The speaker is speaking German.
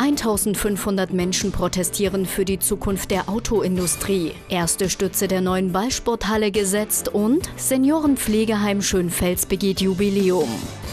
1500 Menschen protestieren für die Zukunft der Autoindustrie. Erste Stütze der neuen Ballsporthalle gesetzt und Seniorenpflegeheim Schönfels begeht Jubiläum.